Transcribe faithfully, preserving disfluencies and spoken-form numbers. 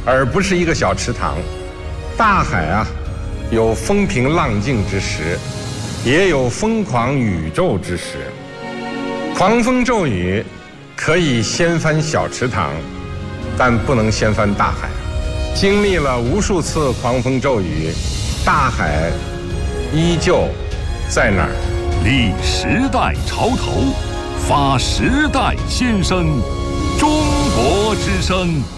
而不是一个小池塘。大海啊，有风平浪静之时，也有疯狂宇宙之时。狂风骤雨可以掀翻小池塘，但不能掀翻大海。经历了无数次狂风骤雨，大海依旧在那儿。 立时代潮头，发时代先声，中国之声。